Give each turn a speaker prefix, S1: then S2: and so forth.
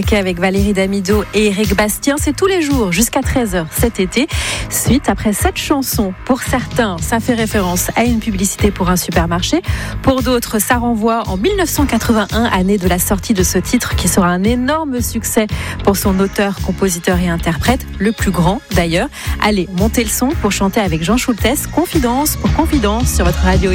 S1: Avec Valérie Damido et Éric Bastien, c'est tous les jours jusqu'à 13h cet été. Suite après cette chanson, pour certains, ça fait référence à une publicité pour un supermarché. Pour d'autres, ça renvoie en 1981, année de la sortie de ce titre qui sera un énorme succès pour son auteur, compositeur et interprète, le plus grand d'ailleurs. Allez, montez le son pour chanter avec Jean Schultes, Confidence pour Confidence sur votre radio.